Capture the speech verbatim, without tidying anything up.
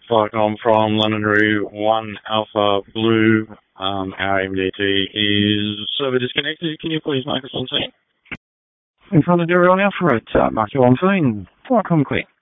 Viacom from London Roo, one Alpha Blue. Um, our M D T is server disconnected. Can you please make us on scene? In front of the Royal Alpha at uh, Mark you on scene. Viacom clear.